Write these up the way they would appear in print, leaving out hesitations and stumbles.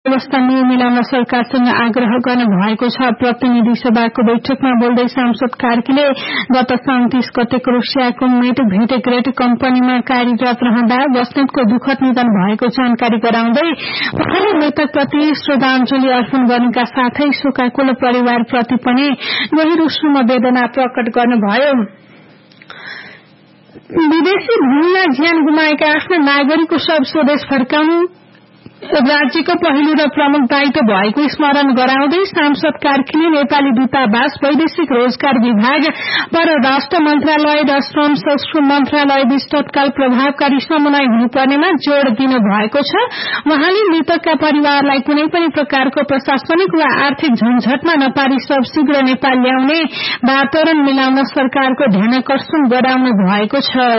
व्यवस्था मिलाउन सरकारसँग आग्रह गर्ने भएको छ। प्रतिनिधि सभाको बैठकमा बोल्दै सांसद कार्कीले गत 29 गतेको रुसियाको मेट भेटेग्रेड कम्पनीमा कार्यरत रहँदा बस्नेतको दुःखद निधन भएको जानकारी गराउँदै उहाँले मृतकप्रति श्रद्धाञ्जली अर्पण गर्नुका साथै शोकाकुल परिवारप्रति पनि गहिरो संवेदना प्रकट गर्नुभयो। विदेशी भूमिमा ज्यान गुमाएका आफ्ना नागरिकको शव स्वदेश फर्काउनु राज्यको पहिलो र प्रमुख दायित्व भएको स्मरण गराउँदै सांसद कार्कीले नेपाली दूतावास, वैदेशिक रोजगार विभाग, परराष्ट्र मन्त्रालय र श्रम सशस्त्र मन्त्रालय बीच तत्काल प्रभावकारी समन्वय हुनुपर्नेमा जोड़ दिनु भएको छ। उहाँले मृतकका परिवारलाई कुनै पनि प्रकारको प्रशासनिक वा आर्थिक झन्झटमा नपारी सब शीघ्र नेपाल ल्याउने वातावरण मिलाउन सरकारको ध्यानकर्षण गराउनु भएको छ।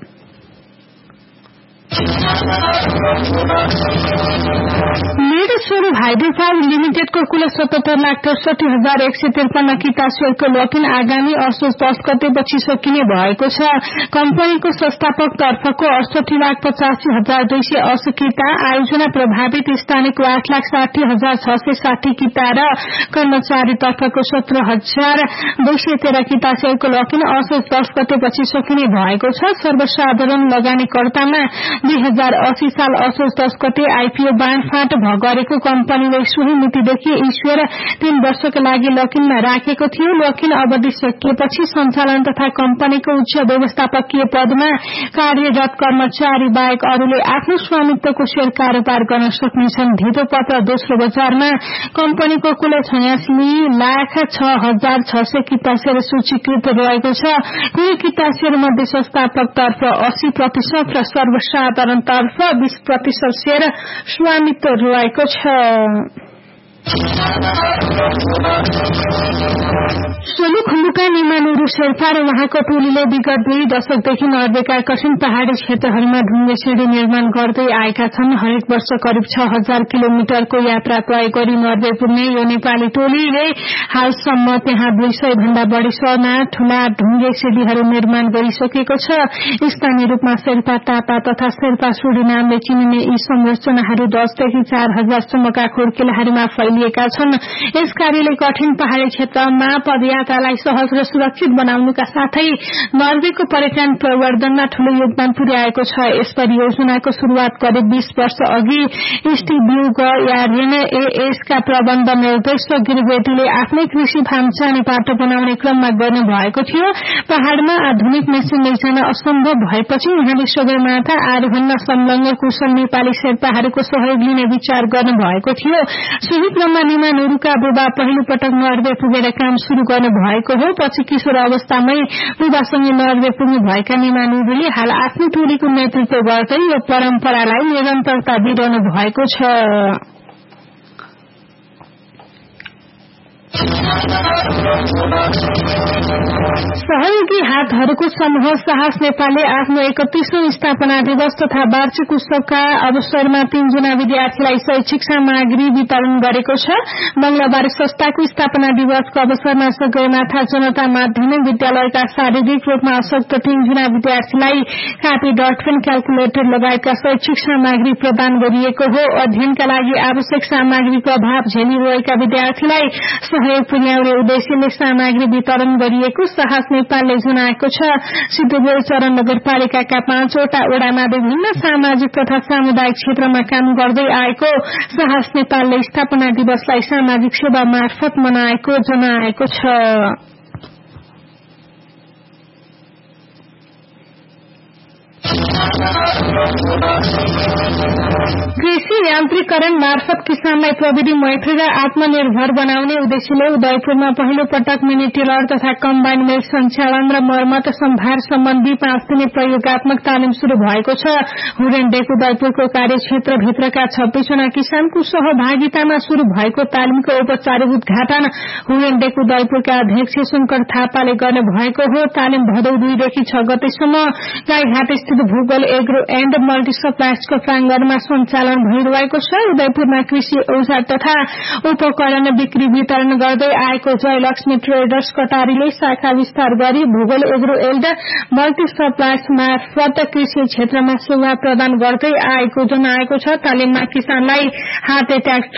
मेड स्वरूप हाइड्रोपावर लिमिटेडको कुल 77,68,153 किता शेयरको लकिन आगामी असोज 10 गतेपछि सकिने भएको छ। कम्पनीको संस्थापक तर्फको 68,85,280 किता, आयोजना प्रभावित स्थानीयको 8,60,660 किता र कर्मचारी तर्फको 17,213 किता शेयरको लकिन असोज 10 गतेपछि सकिने भएको छ। सर्वसाधारण लगानीकर्तामा 2080 साल असोज 10 गते आईपीओ बाँडफाँट गरेको कम्पनीले सोही मितिदेखि ईश्वर 3 वर्षका लागि लकिनमा राखेको थियो। लकिन अवधि सकिएपछि सञ्चालन तथा कम्पनीको उच्च व्यवस्थापकीय पदमा कार्यरत कर्मचारी बाहेक अरूले आफ्नो स्वामित्वको शेयर कारोबार गर्न सक्नेछन्। धितो पत्र दोस्रो बजारमा कम्पनीको कुल 86,06,600 किता शेयर सूचीकृत रहेको छ। कुल किता शेयर मध्ये संस्थापक तर्फ 80% र सर्वसाधारण तर्फ 20% शेयर स्वामित्व रहेको छ। सोलुखुम्बुका निमानुरू शेर्पा र उहाँको टोलीले विगत 2 दशकदेखि नर्वेका कठिन पहाड़ी क्षेत्रहरूमा ढुङ्गे सिँढी निर्माण गर्दै आएका छन्। हरेक वर्ष करिब 6,000 किलोमिटरको यात्रा तय गरी नर्वे पुग्ने यो नेपाली टोलीले हालसम्म त्यहाँ 200 भन्दा बढी साना ठूला ढुङ्गे सिँढीहरू निर्माण गरिसकेको छ। स्थानीय रूपमा शेर्पा टापा तथा शेर्पा सुडी नामले चिनिने यी संरचनाहरू 10 देखि 4,000 सम्मका खुड्किलाहरूमा फैलिएका छन्। यस कार्यले कठिन पहाड़ी क्षेत्रमा पदयात्रालाई सहज र सुरक्षित बनाउनुका साथै नर्वेको पर्यटन प्रवर्धनमा ठूलो योगदान पुर्याएको छ। यस परियोजनाको शुरूआत करिब 20 वर्ष अघि स्टिब्युग यारेन एएसका प्रबन्ध निर्देशक गिरवेटीले आफ्नै कृषि फार्म जाने बाटो बनाउने क्रममा गर्नु भएको थियो। पहाड़मा आधुनिक मेसिन लैजान असम्भव भएपछि उहाँले सगरमाथा आरोहणमा संलग्न कुशल नेपाली शेर्पाहरूको सहयोग लिने विचार गर्नु भएको थियो। सोही क्रममा निमानुरूका बुबा पहिलो पटक नर्वे पुगेर काम शुरू गर्नु भएको हो। पछि किशोर अवस्थामै बुबासँगै नर्वे पुग्नु भएका निमानुरूले हाल आफ्नो टोलीको नेतृत्व गर्दै यो परम्परालाई निरन्तरता दिइरहनु भएको छ। सहयोगी हातहरूको समूह साहस नेपालले आफ्नो 31औं स्थापना दिवस तथा वार्षिक उत्सवका अवसरमा 3 जना विद्यार्थीलाई शैक्षिक सामग्री वितरण गरेको छ। मंगलबार संस्थाको स्थापना दिवसको अवसरमा सगरमाथा जनता माध्यमिक विद्यालयका शारीरिक रूपमा अशक्त 3 जना विद्यार्थीलाई कापी, डटपेन, क्याल्कुलेटर लगायतका शैक्षिक सामग्री प्रदान गरिएको हो। अध्ययनका लागि आवश्यक सामग्रीको अभाव झेलिरहेका विद्यार्थीलाई सहयोग पुर्याउने उद्देश्यले सामग्री वितरण गरिएको साहस नेपालले जनाएको छ। सिद्धेश्वरचरण नगरपालिकाका 5 वटा वडामा विभिन्न सामाजिक तथा सामुदायिक क्षेत्रमा काम गर्दै आएको साहस नेपालले स्थापना दिवसलाई सामाजिक सेवा मार्फत मनाएको जनाएको छ। कृषि यान्त्रिकरण मार्फत किसानलाई प्रविधि मैत्री र आत्मनिर्भर बनाउने उद्देश्यले उदयपुरमा पहिलो पटक मिनी टिलर तथा कम्बाइन मिल सञ्चालन र मर्मत सम्भार सम्बन्धी 5 दिने प्रयोगात्मक तालिम शुरू भएको छ। हुरेन्डेक उदयपुरको कार्यक्षेत्रभित्रका 26 जना किसानको सहभागितामा शुरू भएको तालिमको औपचारिक उद्घाटन हुरेन्डेक उदयपुरका अध्यक्ष शंकर थापाले गर्नु भएको हो। तालिम भदौ 2 देखि 6 गतेसम्म गाईघाट स्थित भूगोल एग्रो एण्ड मल्टी सप्लाइजको प्राङ्गणमा सञ्चालन भइरहेको छ। उदयपुरमा कृषि औजार तथा उपकरण बिक्री वितरण गर्दै आएको जयलक्ष्मी ट्रेडर्स कटारीले शाखा विस्तार गरी भूगोल एग्रो एण्ड मल्टी सप्लाइज मार्फत कृषि क्षेत्रमा सेवा प्रदान गर्दै आएको जनाएको छ। तालिममा किसानलाई हार्ट एट्याक